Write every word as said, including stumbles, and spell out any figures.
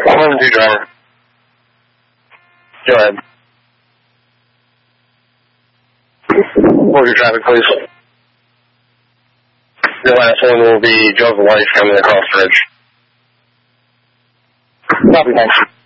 one two driver. Go ahead. Hold your traffic, please. The last one will be Joseph White coming across the ridge. Copy, thanks.